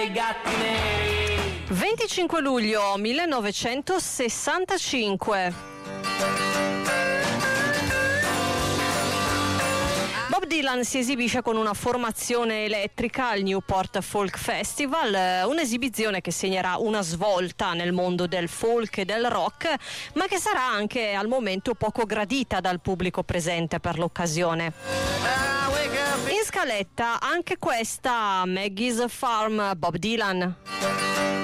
dei gatti neri. 25 luglio 1965. Bob Dylan si esibisce con una formazione elettrica al Newport Folk Festival, un'esibizione che segnerà una svolta nel mondo del folk e del rock, ma che sarà anche al momento poco gradita dal pubblico presente per l'occasione. In scaletta anche questa, Maggie's Farm, Bob Dylan.